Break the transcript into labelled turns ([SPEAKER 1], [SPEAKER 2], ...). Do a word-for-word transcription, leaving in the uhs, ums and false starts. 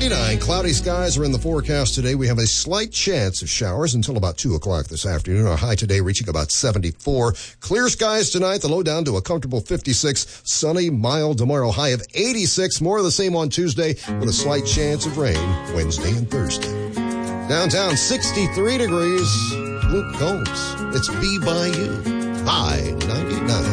[SPEAKER 1] ninety-nine. Cloudy skies are in the forecast today. We have a slight chance of showers until about two o'clock this afternoon. Our high today reaching about seventy-four. Clear skies tonight. The low down to a comfortable fifty-six. Sunny, mild tomorrow. High of eighty-six. More of the same on Tuesday with a slight chance of rain Wednesday and Thursday. Downtown, sixty-three degrees. Luke Combs. It's Be By You. High ninety-nine.